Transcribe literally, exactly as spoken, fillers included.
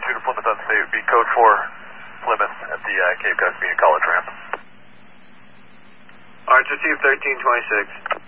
two to Plymouth Upstate would be code four Plymouth at the uh, Cape Cod Community College ramp. Alright, receive thirteen twenty-six.